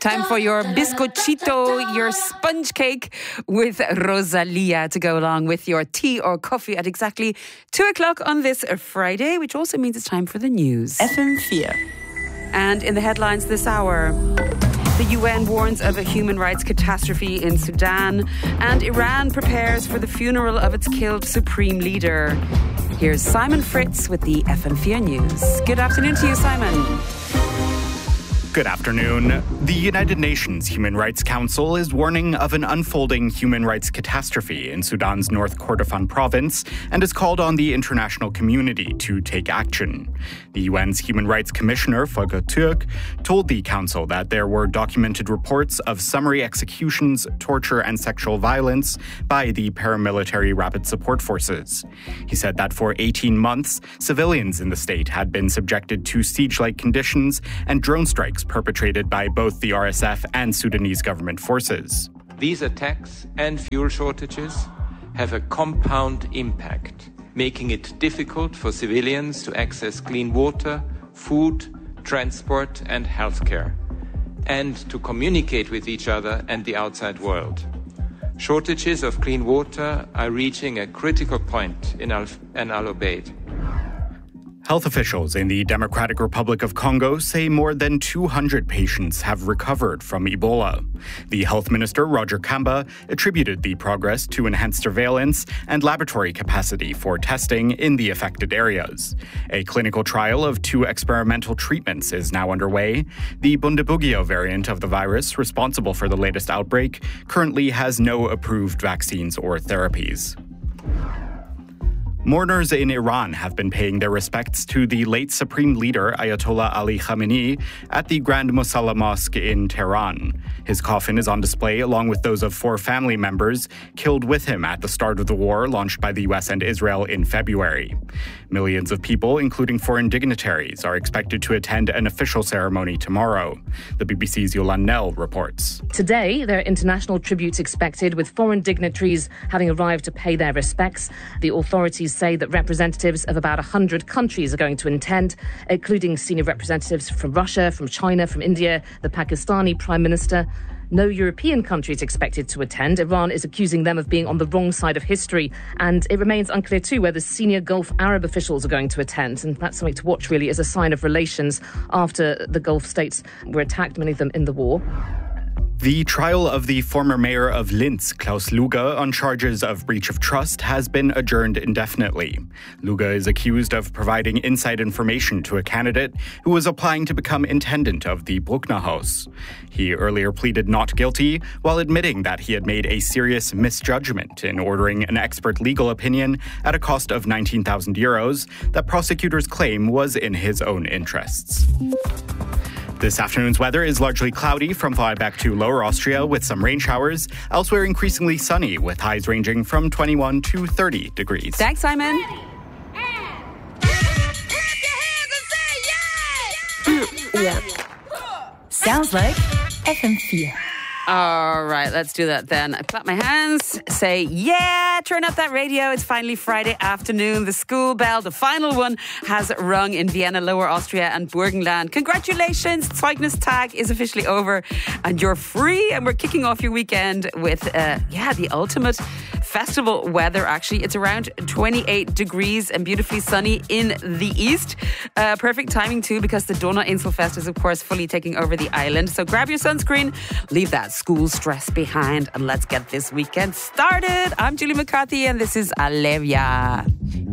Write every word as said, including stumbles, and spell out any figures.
Time for your bizcochito, your sponge cake with Rosalia to go along with your tea or coffee at exactly two o'clock on this Friday, which also means it's time for the news. F M four. And in the headlines this hour, the U N warns of a human rights catastrophe in Sudan, and Iran prepares for the funeral of its killed supreme leader. Here's Simon Fritz with the F M four News. Good afternoon to you, Simon. Good afternoon. The United Nations Human Rights Council is warning of an unfolding human rights catastrophe in Sudan's North Kordofan province and has called on the international community to take action. The U N's Human Rights Commissioner, Volker Türk, told the council that there were documented reports of summary executions, torture, and sexual violence by the paramilitary Rapid Support Forces. He said that for eighteen months, civilians in the state had been subjected to siege-like conditions and drone strikes perpetrated by both the R S F and Sudanese government forces. These attacks and fuel shortages have a compound impact, making it difficult for civilians to access clean water, food, transport, and healthcare, and to communicate with each other and the outside world. Shortages of clean water are reaching a critical point in Al- in Al Obeid. Health officials in the Democratic Republic of Congo say more than two hundred patients have recovered from Ebola. The health minister, Roger Kamba, attributed the progress to enhanced surveillance and laboratory capacity for testing in the affected areas. A clinical trial of two experimental treatments is now underway. The Bundibugyo variant of the virus, responsible for the latest outbreak, currently has no approved vaccines or therapies. Mourners in Iran have been paying their respects to the late Supreme Leader Ayatollah Ali Khamenei at the Grand Musalla Mosque in Tehran. His coffin is on display along with those of four family members killed with him at the start of the war launched by the U S and Israel in February. Millions of people, including foreign dignitaries, are expected to attend an official ceremony tomorrow. The B B C's Yolande Nell reports. Today, there are international tributes expected, with foreign dignitaries having arrived to pay their respects. The authorities say that representatives of about one hundred countries are going to attend, including senior representatives from Russia, from China, from India, the Pakistani Prime Minister. No European country is expected to attend. Iran is accusing them of being on the wrong side of history, and it remains unclear too whether senior Gulf Arab officials are going to attend, and that's something to watch really as a sign of relations after the Gulf states were attacked, many of them in the war. The trial of the former mayor of Linz, Klaus Luga, on charges of breach of trust has been adjourned indefinitely. Luga is accused of providing inside information to a candidate who was applying to become intendant of the Bruckner House. He earlier pleaded not guilty while admitting that he had made a serious misjudgment in ordering an expert legal opinion at a cost of nineteen thousand euros that prosecutors claim was in his own interests. This afternoon's weather is largely cloudy from Vorarlberg to Lower Austria with some rain showers. Elsewhere, increasingly sunny with highs ranging from twenty-one to thirty degrees. Thanks, Simon. Yeah. Sounds like F M four. All right, let's do that then. I clap my hands, say, yeah, turn up that radio. It's finally Friday afternoon. The school bell, the final one, has rung in Vienna, Lower Austria and Burgenland. Congratulations, Zeugnistag is officially over and you're free. And we're kicking off your weekend with, uh, yeah, the ultimate festival weather, actually. It's around twenty-eight degrees and beautifully sunny in the east. Uh, perfect timing, too, because the Donauinselfest is, of course, fully taking over the island. So grab your sunscreen, leave that school stress behind, and let's get this weekend started. I'm Julie McCarthy, and this is Alevia.